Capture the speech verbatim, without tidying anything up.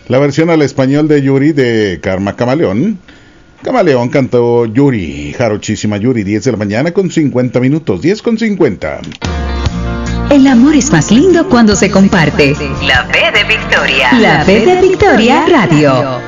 la versión al español de Yuri de Karma Camaleón. Camaleón cantó Yuri, jarochísima Yuri, diez de la mañana con cincuenta minutos, diez con cincuenta. El amor es más lindo cuando se comparte. La P de Victoria. La P de Victoria Radio.